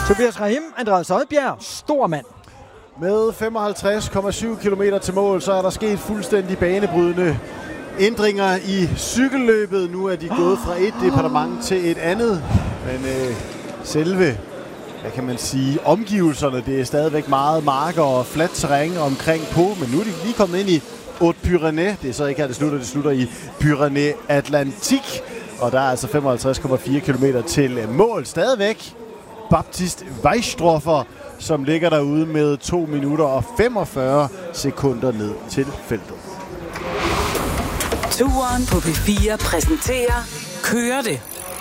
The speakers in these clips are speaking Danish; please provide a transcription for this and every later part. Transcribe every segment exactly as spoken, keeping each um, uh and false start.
Tobias Rahim, Andreas Oddbjerg, stor mand. Med femoghalvtreds komma syv kilometer til mål, så er der sket fuldstændig banebrydende ændringer i cykelløbet. Nu er de gået fra et departement til et andet. Men øh, selve, hvad kan man sige, omgivelserne, det er stadigvæk meget marker og fladt terræn omkring på. Men nu er de lige kommet ind i Hautes-Pyrénées. Det er så ikke her, det slutter. Det slutter i Pyrénées Atlantique. Og der er altså femoghalvtreds komma fire kilometer til mål. Stadigvæk Baptiste Weisstroffer, som ligger derude med to minutter og femogfyrre sekunder ned til feltet. Turen på P fire præsenterer Kører det.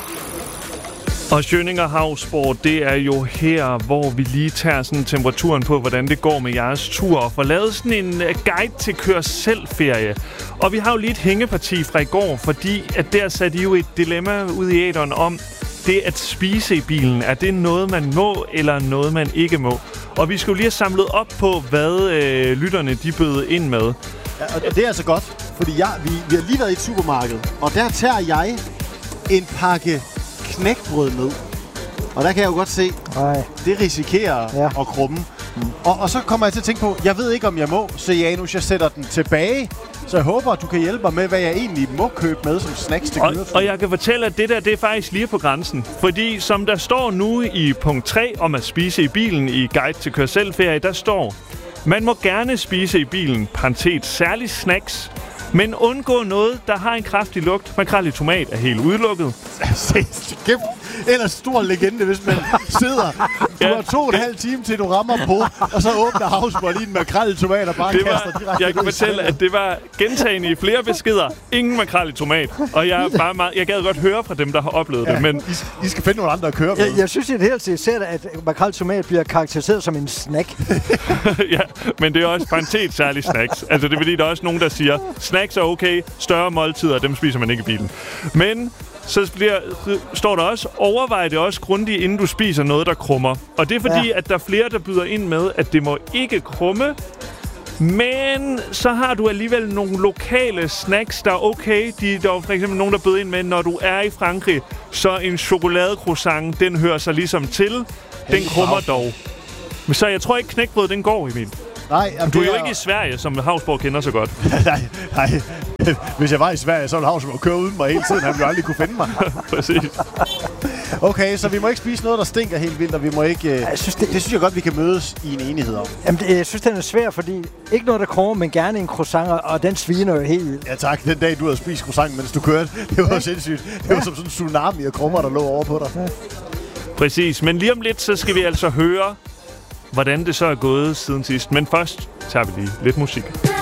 Og Schöninger Havsport, det er jo her, hvor vi lige tager sådan temperaturen på, hvordan det går med jeres tur, og får lavet sådan en guide til kør selv ferie. Og vi har jo lige et hængeparti fra i går, fordi at der satte I jo et dilemma ud i æteren om, det at spise i bilen, er det noget, man må, eller noget, man ikke må? Og vi skulle lige have samlet op på, hvad øh, lytterne de bød ind med. Ja, og det er altså godt, fordi jeg, vi, vi har lige været i et supermarked, og der tager jeg en pakke knækbrød med. Og der kan jeg jo godt se, Ej. det risikerer Ja. at krumme. Mm. Og, og så kommer jeg til at tænke på, jeg ved ikke, om jeg må, så Janus, jeg sætter den tilbage. Så jeg håber, at du kan hjælpe mig med, hvad jeg egentlig må købe med som snacks til Og, køretur. og jeg kan fortælle, at det der, det er faktisk lige på grænsen. Fordi som der står nu i punkt tre om at spise i bilen i Guide til kør selv ferie, der står, man må gerne spise i bilen, parentes, særligt snacks, men undgå noget, der har en kraftig lugt. Makrel i tomat er helt udelukket. Ellers stor legende, hvis man sidder. Du Ja. har to og en halv time til, du rammer på, og så åbner Havsborg lige en makrel i tomat og bare Det kaster var, direkte jeg kan ud i fortælle, sandet. at det var gentagende i flere beskeder. Ingen makrel i tomat. Og jeg, er bare meget, jeg gad godt høre fra dem, der har oplevet Ja, det. Men I, I skal finde nogle andre at køre med. Jeg, jeg synes i det hele taget, at makrel tomat bliver karakteriseret som en snack. ja, men det er også parentes særligt snacks. Altså det er fordi, der er også nogen, der siger, snacks er okay, større måltider, dem spiser man ikke i bilen. Men så bliver, står der også, overvej det også grundigt, inden du spiser noget, der krummer. Og det er fordi, ja. at der er flere, der byder ind med, at det må ikke krumme. Men så har du alligevel nogle lokale snacks, der er okay. De, der er for eksempel nogen, der byder ind med, når du er i Frankrig, så en chokoladecroissant, den hører sig ligesom til. Den krummer dog. Men så jeg tror ikke, knækbrød, den går, Emil. Nej, jamen, Du er det jo ikke i Sverige, som Havsborg kender så godt. nej, nej. Hvis jeg var i Sverige, så ville Havsborg køre uden mig hele tiden. Han ville aldrig kunne finde mig. Præcis. Okay, så vi må ikke spise noget, der stinker helt vildt, og vi må ikke... Øh, Jeg synes, det- det synes jeg godt, vi kan mødes i en enighed om. Jamen, det, jeg synes, den er svær, fordi ikke noget, der krummer, men gerne en croissant, og den sviner jo helt vildt. Ja tak, den dag du havde spist croissant, mens du kørte, det var sindssygt. Det var som sådan en tsunami og krummer, der lå over på dig. Præcis. Men lige om lidt, så skal vi altså høre, hvordan det så er gået siden sidst. Men først tager vi lige lidt musik.